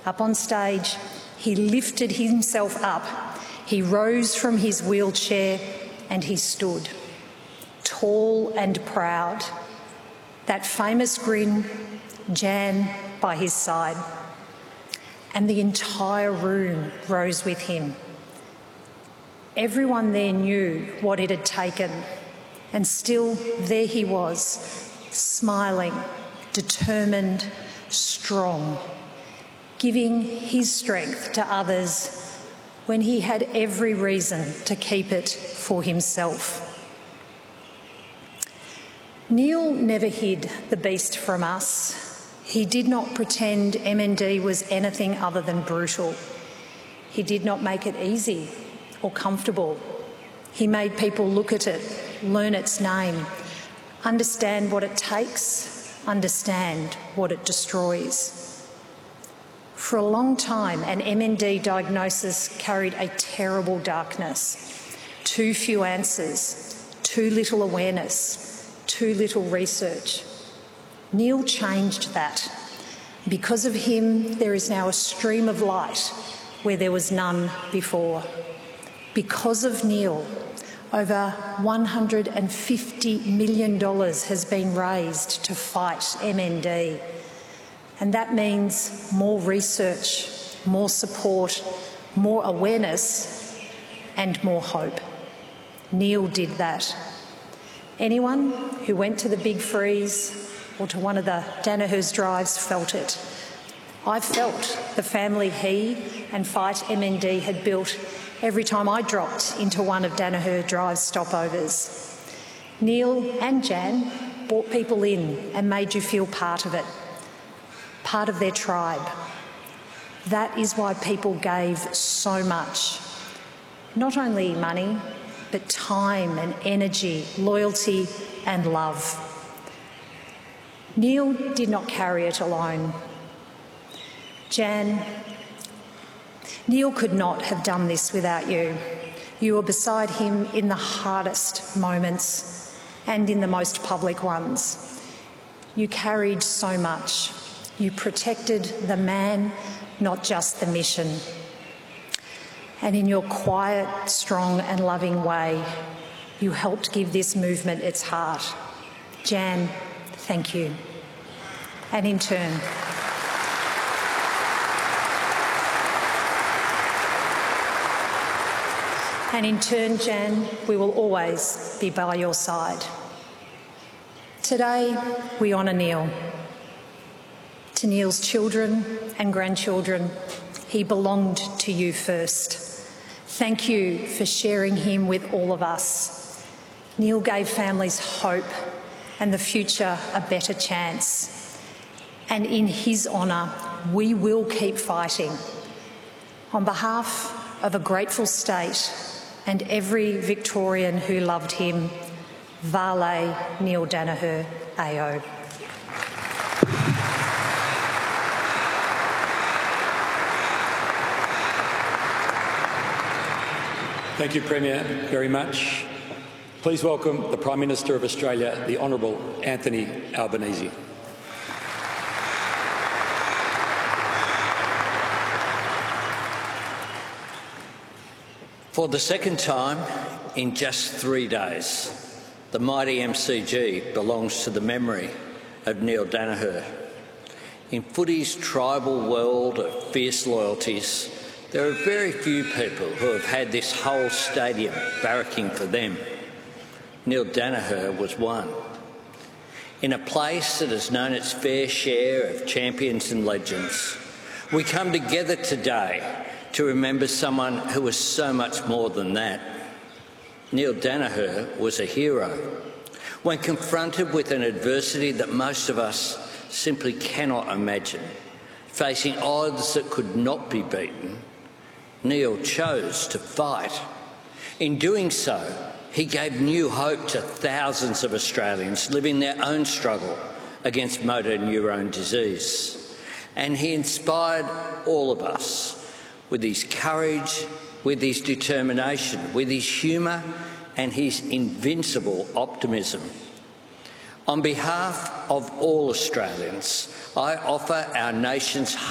Up on stage, he lifted himself up. He rose from his wheelchair and he stood, tall and proud. That famous grin, Jan by his side. And the entire room rose with him. Everyone there knew what it had taken, and still there he was, smiling, determined, strong, giving his strength to others when he had every reason to keep it for himself. Neil never hid the beast from us. He did not pretend MND was anything other than brutal. He did not make it easy or comfortable. He made people look at it, learn its name, understand what it takes, understand what it destroys. For a long time, an MND diagnosis carried a terrible darkness. Too few answers, too little awareness, too little research. Neil changed that. Because of him, there is now a stream of light where there was none before. Because of Neil, over $150 million has been raised to fight MND. And that means more research, more support, more awareness, and more hope. Neil did that. Anyone who went to the Big Freeze or to one of the Danaher's drives felt it. I felt the family he and Fight MND had built every time I dropped into one of Danaher Drive's stopovers. Neil and Jan brought people in and made you feel part of it, part of their tribe. That is why people gave so much. Not only money, but time and energy, loyalty and love. Neil did not carry it alone. Jan, Neil could not have done this without you. You were beside him in the hardest moments and in the most public ones. You carried so much. You protected the man, not just the mission. And in your quiet, strong and loving way, you helped give this movement its heart. Jan, thank you. And in turn, Jan, we will always be by your side. Today, we honour Neil. To Neil's children and grandchildren, he belonged to you first. Thank you for sharing him with all of us. Neil gave families hope and the future a better chance. And in his honour, we will keep fighting. On behalf of a grateful state and every Victorian who loved him, Vale Neil Danaher AO. Thank you, Premier, very much. Please welcome the Prime Minister of Australia, the Honourable Anthony Albanese. For the second time in just 3 days, the mighty MCG belongs to the memory of Neil Danaher. In footy's tribal world of fierce loyalties, there are very few people who have had this whole stadium barracking for them. Neil Danaher was one. In a place that has known its fair share of champions and legends, we come together today to remember someone who was so much more than that. Neil Danaher was a hero. When confronted with an adversity that most of us simply cannot imagine, facing odds that could not be beaten, Neil chose to fight. In doing so, he gave new hope to thousands of Australians living their own struggle against motor neurone disease. And he inspired all of us with his courage, with his determination, with his humour and his invincible optimism. On behalf of all Australians, I offer our nation's